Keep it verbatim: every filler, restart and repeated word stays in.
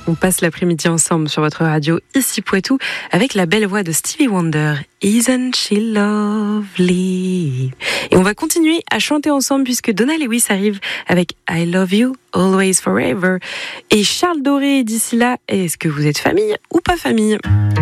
On passe l'après-midi ensemble sur votre radio, ici Poitou, avec la belle voix de Stevie Wonder. Isn't she lovely? Et on va continuer à chanter ensemble puisque Donna Lewis arrive avec I Love You, Always Forever. Et Charles Doré, d'ici là, est-ce que vous êtes famille ou pas famille?